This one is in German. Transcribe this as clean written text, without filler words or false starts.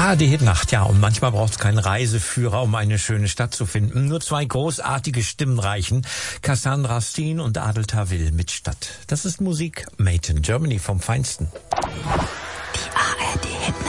ARD Nacht, ja, und manchmal braucht es keinen Reiseführer, um eine schöne Stadt zu finden. Nur zwei großartige Stimmen reichen. Cassandra Steen und Adel Tawil mit Stadt. Das ist Musik made in Germany vom Feinsten.